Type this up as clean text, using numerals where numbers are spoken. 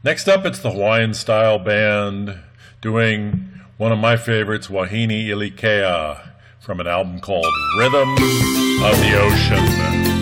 Next up, it's the Hawaiian Style Band doing one of my favorites, Wahine Ilikea, from an album called Rhythm of the Ocean.